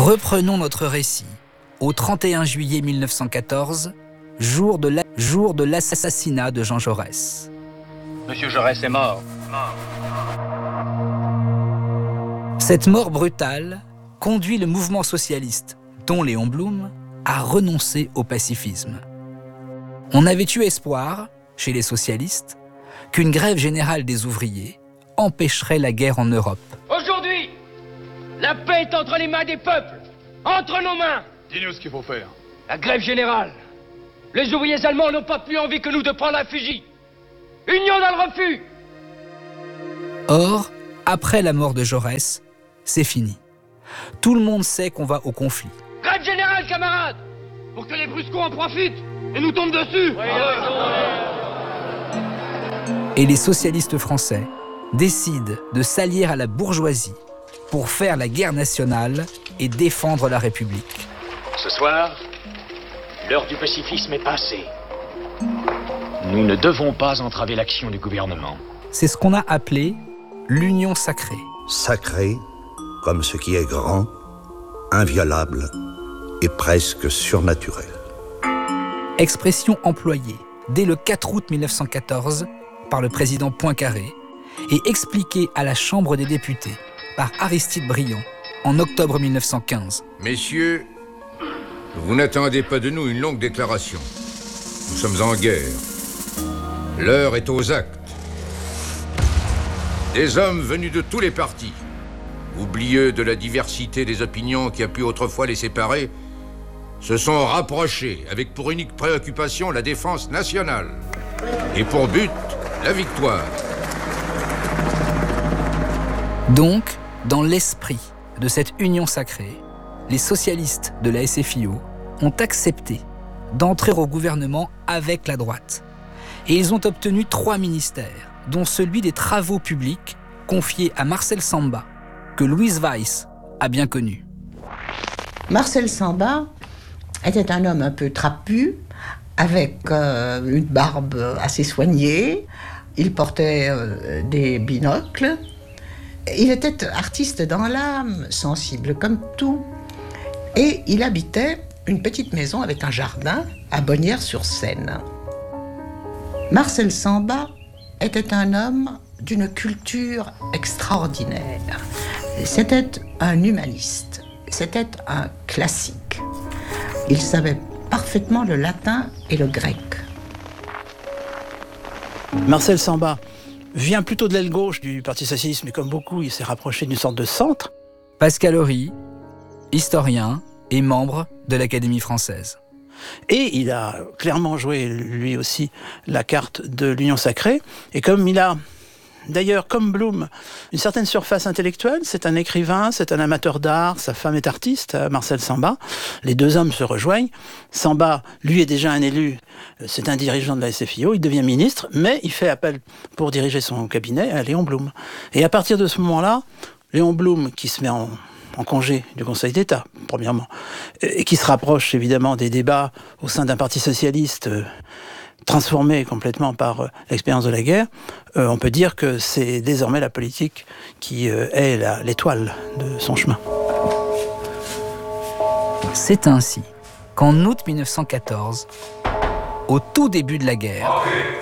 Reprenons notre récit. Au 31 juillet 1914, jour de l'assassinat de Jean Jaurès. Monsieur Jaurès est mort. Cette mort brutale conduit le mouvement socialiste, dont Léon Blum, à renoncer au pacifisme. On avait eu espoir, chez les socialistes, qu'une grève générale des ouvriers empêcherait la guerre en Europe. Aujourd'hui, la paix est entre les mains des peuples, entre nos mains. Dis-nous ce qu'il faut faire. La grève générale. Les ouvriers allemands n'ont pas plus envie que nous de prendre un fusil. Union dans le refus. Or, après la mort de Jaurès, c'est fini. Tout le monde sait qu'on va au conflit. Grève générale, camarades, pour que les bruscos en profitent et nous tombent dessus. Et les socialistes français décident de s'allier à la bourgeoisie pour faire la guerre nationale et défendre la République. Ce soir, l'heure du pacifisme est passée. Nous ne devons pas entraver l'action du gouvernement. C'est ce qu'on a appelé l'union sacrée. Sacrée comme ce qui est grand, inviolable et presque surnaturel. Expression employée dès le 4 août 1914 par le président Poincaré et expliquée à la Chambre des députés par Aristide Briand en octobre 1915. Messieurs, vous n'attendez pas de nous une longue déclaration. Nous sommes en guerre. L'heure est aux actes. Des hommes venus de tous les partis, oublieux de la diversité des opinions qui a pu autrefois les séparer, se sont rapprochés avec pour unique préoccupation la défense nationale et pour but la victoire. Donc, dans l'esprit de cette union sacrée, les socialistes de la SFIO ont accepté d'entrer au gouvernement avec la droite. Et ils ont obtenu 3 ministères, dont celui des travaux publics, confié à Marcel Samba, que Louise Weiss a bien connu. Marcel Samba était un homme un peu trapu, avec une barbe assez soignée. Il portait des binocles. Il était artiste dans l'âme, sensible comme tout. Et il habitait une petite maison avec un jardin à Bonnières-sur-Seine. Marcel Samba était un homme d'une culture extraordinaire. C'était un humaniste, c'était un classique. Il savait parfaitement le latin et le grec. Marcel Samba vient plutôt de l'aile gauche du Parti socialiste, mais comme beaucoup, il s'est rapproché d'une sorte de centre. Pascal Horry, historien et membre de l'Académie française. Et il a clairement joué, lui aussi, la carte de l'union sacrée. Et comme il a, d'ailleurs, comme Blum, une certaine surface intellectuelle, c'est un écrivain, c'est un amateur d'art, sa femme est artiste, Marcel Samba. Les deux hommes se rejoignent. Samba, lui, est déjà un élu, c'est un dirigeant de la SFIO, il devient ministre, mais il fait appel pour diriger son cabinet à Léon Blum. Et à partir de ce moment-là, Léon Blum, qui se met en congé du Conseil d'État, premièrement, et qui se rapproche évidemment des débats au sein d'un parti socialiste transformé complètement par l'expérience de la guerre, on peut dire que c'est désormais la politique qui est l'étoile de son chemin. C'est ainsi qu'en août 1914, au tout début de la guerre,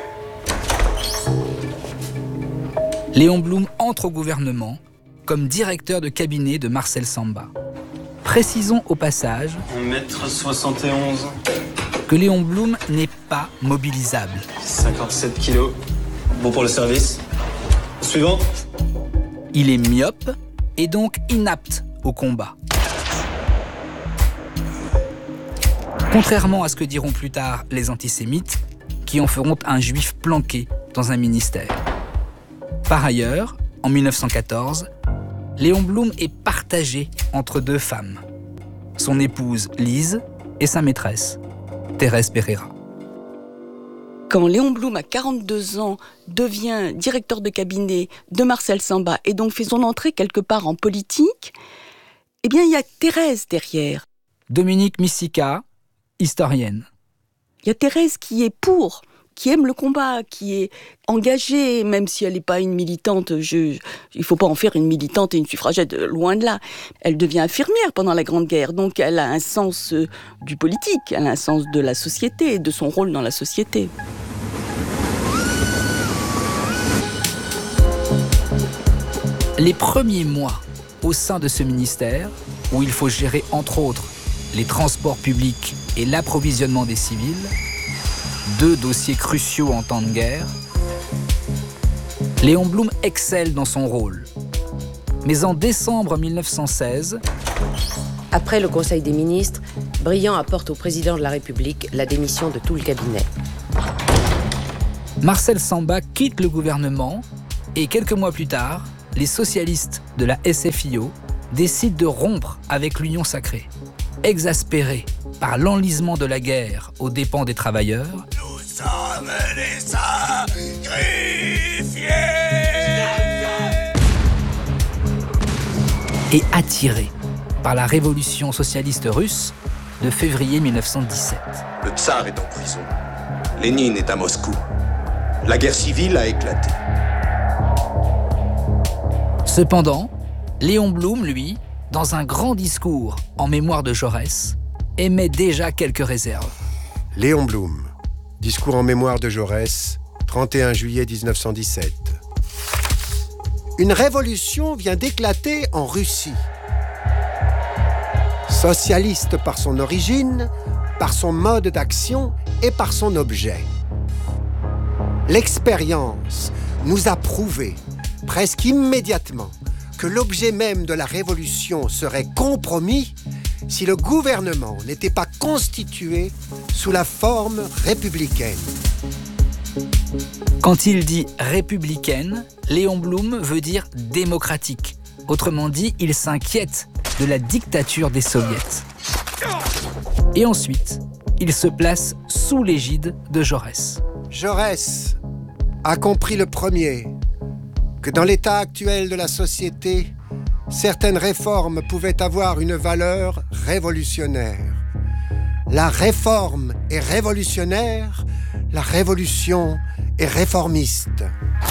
Léon Blum entre au gouvernement comme directeur de cabinet de Marcel Samba. Précisons au passage 1m71 que Léon Blum n'est pas mobilisable. 57 kilos, bon pour le service. Suivant. Il est myope et donc inapte au combat. Contrairement à ce que diront plus tard les antisémites, qui en feront un juif planqué dans un ministère. Par ailleurs, en 1914, Léon Blum est partagé entre 2 femmes. Son épouse Lise et sa maîtresse, Thérèse Pereira. Quand Léon Blum, à 42 ans, devient directeur de cabinet de Marcel Samba et donc fait son entrée quelque part en politique, eh bien, il y a Thérèse derrière. Dominique Missika, historienne. Il y a Thérèse qui est pour qui aime le combat, qui est engagée, même si elle n'est pas une militante. Il ne faut pas en faire une militante et une suffragette, loin de là. Elle devient infirmière pendant la Grande Guerre, donc elle a un sens du politique, elle a un sens de la société, de son rôle dans la société. Les premiers mois au sein de ce ministère, où il faut gérer entre autres les transports publics et l'approvisionnement des civils, 2 dossiers cruciaux en temps de guerre, Léon Blum excelle dans son rôle. Mais en décembre 1916... Après le Conseil des ministres, Briand apporte au président de la République la démission de tout le cabinet. Marcel Samba quitte le gouvernement et quelques mois plus tard, les socialistes de la SFIO décident de rompre avec l'Union sacrée. Exaspérés par l'enlisement de la guerre aux dépens des travailleurs, nous sommes les sacrifiés, et attirés par la révolution socialiste russe de février 1917. Le tsar est en prison. Lénine est à Moscou. La guerre civile a éclaté. Cependant, Léon Blum, lui, dans un grand discours en mémoire de Jaurès, émet déjà quelques réserves. Léon Blum, discours en mémoire de Jaurès, 31 juillet 1917. Une révolution vient d'éclater en Russie. Socialiste par son origine, par son mode d'action et par son objet. L'expérience nous a prouvé, presque immédiatement, que l'objet même de la révolution serait compromis si le gouvernement n'était pas constitué sous la forme républicaine. Quand il dit républicaine, Léon Blum veut dire démocratique. Autrement dit, il s'inquiète de la dictature des soviets. Et ensuite, il se place sous l'égide de Jaurès. Jaurès a compris le premier que dans l'état actuel de la société, certaines réformes pouvaient avoir une valeur révolutionnaire. La réforme est révolutionnaire, la révolution est réformiste.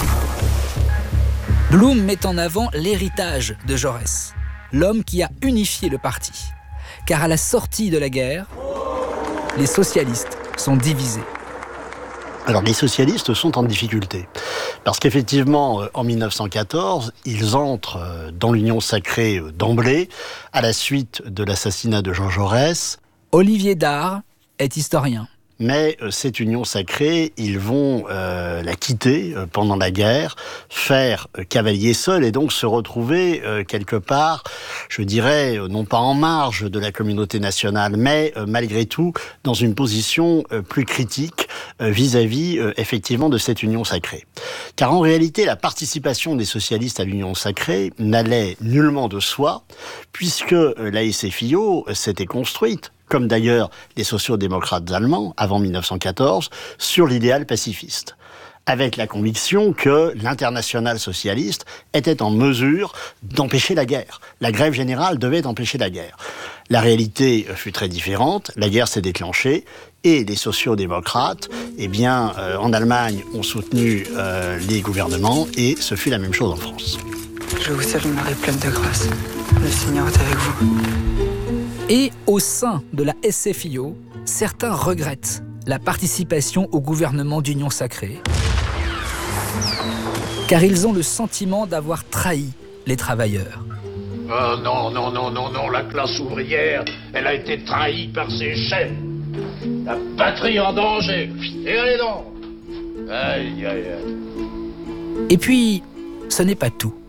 Blum met en avant l'héritage de Jaurès, l'homme qui a unifié le parti. Car à la sortie de la guerre, les socialistes sont divisés. Alors les socialistes sont en difficulté, parce qu'effectivement, en 1914, ils entrent dans l'Union sacrée d'emblée, à la suite de l'assassinat de Jean Jaurès. Olivier Dard est historien. Mais cette union sacrée, ils vont la quitter pendant la guerre, faire cavalier seul et donc se retrouver quelque part, je dirais, non pas en marge de la communauté nationale, mais malgré tout dans une position plus critique vis-à-vis effectivement de cette union sacrée. Car en réalité, la participation des socialistes à l'union sacrée n'allait nullement de soi, puisque la SFIO s'était construite, comme d'ailleurs les sociaux-démocrates allemands, avant 1914, sur l'idéal pacifiste, avec la conviction que l'internationale socialiste était en mesure d'empêcher la guerre. La grève générale devait empêcher la guerre. La réalité fut très différente, la guerre s'est déclenchée, et les sociaux-démocrates, en Allemagne, ont soutenu les gouvernements, et ce fut la même chose en France. Je vous salue Marie pleine de grâce. Le Seigneur est avec vous. Et au sein de la SFIO, certains regrettent la participation au gouvernement d'Union sacrée, car ils ont le sentiment d'avoir trahi les travailleurs. Oh non, non, non, non, non, la classe ouvrière, elle a été trahie par ses chefs. La patrie en danger. Et allez donc. Aïe, aïe, aïe. Et puis, ce n'est pas tout.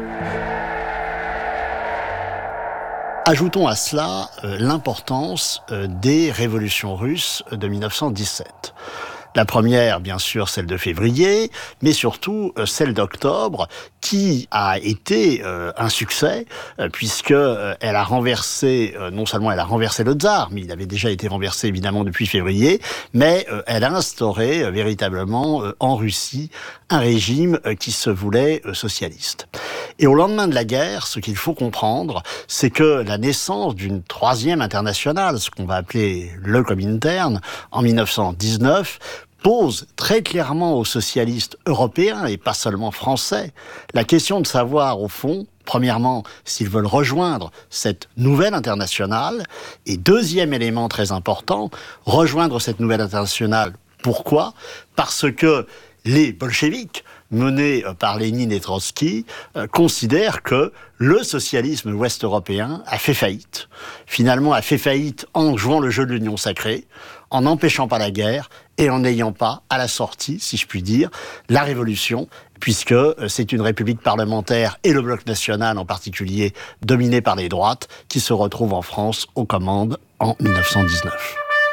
Ajoutons à cela l'importance des révolutions russes de 1917. La première, bien sûr, celle de février, mais surtout celle d'octobre, qui a été un succès, puisque elle a renversé, non seulement elle a renversé le tsar, mais il avait déjà été renversé évidemment depuis février, mais elle a instauré véritablement en Russie un régime qui se voulait socialiste. Et au lendemain de la guerre, ce qu'il faut comprendre, c'est que la naissance d'une troisième internationale, ce qu'on va appeler le Comintern, en 1919, pose très clairement aux socialistes européens, et pas seulement français, la question de savoir, au fond, premièrement, s'ils veulent rejoindre cette nouvelle internationale, et deuxième élément très important, rejoindre cette nouvelle internationale. Pourquoi ? Parce que les bolcheviks, menés par Lénine et Trotsky, considèrent que le socialisme ouest-européen a fait faillite. Finalement, a fait faillite en jouant le jeu de l'union sacrée, en n'empêchant pas la guerre et en n'ayant pas, à la sortie, si je puis dire, la révolution, puisque c'est une république parlementaire et le bloc national en particulier, dominé par les droites, qui se retrouvent en France aux commandes en 1919.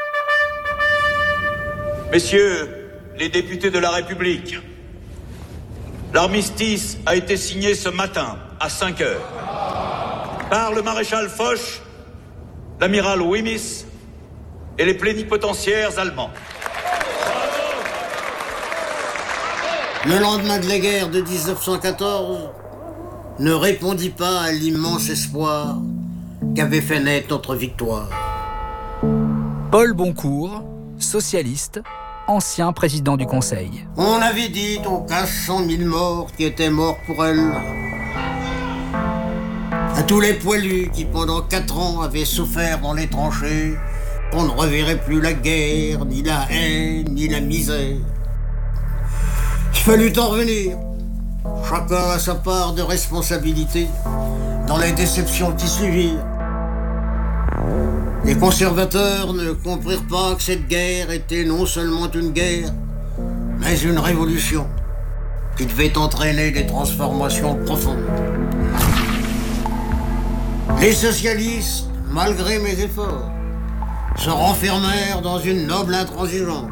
Messieurs les députés de la République, l'armistice a été signé ce matin à 5 heures par le maréchal Foch, l'amiral Wemyss et les plénipotentiaires allemands. Le lendemain de la guerre de 1914 ne répondit pas à l'immense espoir qu'avait fait naître notre victoire. Paul Boncourt, socialiste, ancien président du Conseil. On avait dit aux 1500 000 morts qui étaient morts pour elle, à tous les poilus qui pendant 4 ans avaient souffert dans les tranchées, qu'on ne reverrait plus la guerre, ni la haine, ni la misère. Il fallut en revenir. Chacun a sa part de responsabilité dans les déceptions qui suivirent. Les conservateurs ne comprirent pas que cette guerre était non seulement une guerre, mais une révolution qui devait entraîner des transformations profondes. Les socialistes, malgré mes efforts, se renfermèrent dans une noble intransigeance.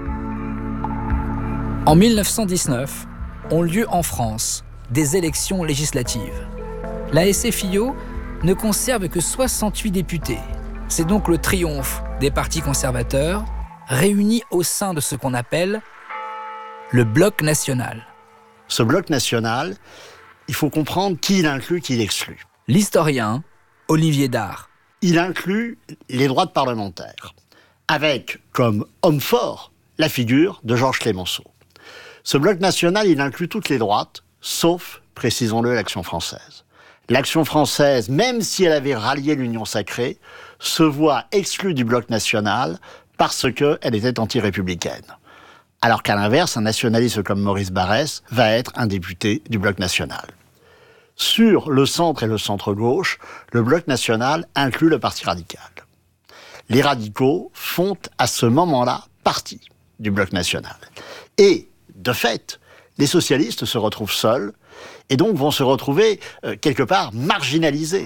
En 1919, ont lieu en France des élections législatives. La SFIO ne conserve que 68 députés. C'est donc le triomphe des partis conservateurs réunis au sein de ce qu'on appelle le bloc national. Ce bloc national, il faut comprendre qui il inclut, qui il exclut. L'historien Olivier Dard. Il inclut les droites parlementaires, avec comme homme fort la figure de Georges Clemenceau. Ce bloc national, il inclut toutes les droites, sauf, précisons-le, l'Action française. L'Action française, même si elle avait rallié l'Union sacrée, se voit exclue du bloc national parce qu'elle était anti-républicaine. Alors qu'à l'inverse, un nationaliste comme Maurice Barrès va être un député du bloc national. Sur le centre et le centre-gauche, le bloc national inclut le Parti radical. Les radicaux font à ce moment-là partie du bloc national. Et, de fait, les socialistes se retrouvent seuls et donc vont se retrouver quelque part marginalisés.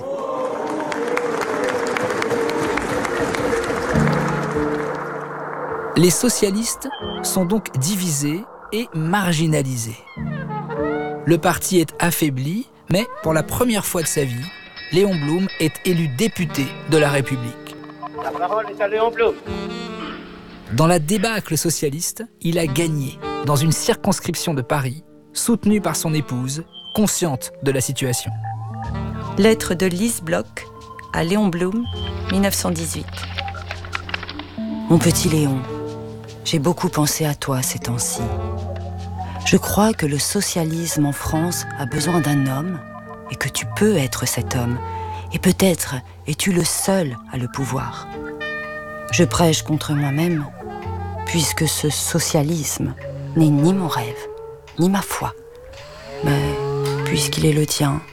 Les socialistes sont donc divisés et marginalisés. Le parti est affaibli, mais pour la première fois de sa vie, Léon Blum est élu député de la République. La parole est à Léon Blum. Dans la débâcle socialiste, il a gagné dans une circonscription de Paris, soutenu par son épouse, consciente de la situation. Lettre de Lise Bloch à Léon Blum, 1918. Mon petit Léon, j'ai beaucoup pensé à toi ces temps-ci. Je crois que le socialisme en France a besoin d'un homme et que tu peux être cet homme. Et peut-être es-tu le seul à le pouvoir. Je prêche contre moi-même, puisque ce socialisme n'est ni mon rêve, ni ma foi. Mais puisqu'il est le tien,